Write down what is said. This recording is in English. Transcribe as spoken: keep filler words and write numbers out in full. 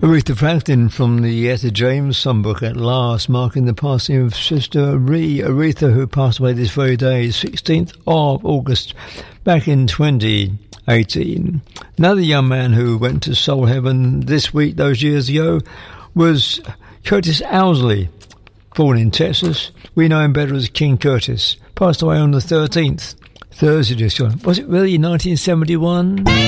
Aretha Franklin from the Etta James songbook at last, marking the passing of Sister Ree Aretha, who passed away this very day, sixteenth of August, back in twenty eighteen. Another young man who went to soul heaven this week, those years ago, was Curtis Owsley, born in Texas. We know him better as King Curtis. Passed away on the thirteenth, Thursday this year. Was it really nineteen seventy-one?